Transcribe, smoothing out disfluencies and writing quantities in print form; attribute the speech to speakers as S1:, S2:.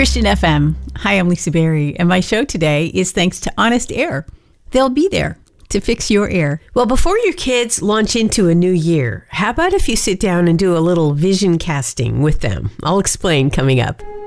S1: Christian FM. Hi, I'm Lisa Berry, and my show today is thanks to Honest Air. They'll be there to fix your air.
S2: Well, before your kids launch into a new year, how about if you sit down and do a little vision casting with them? I'll explain coming up.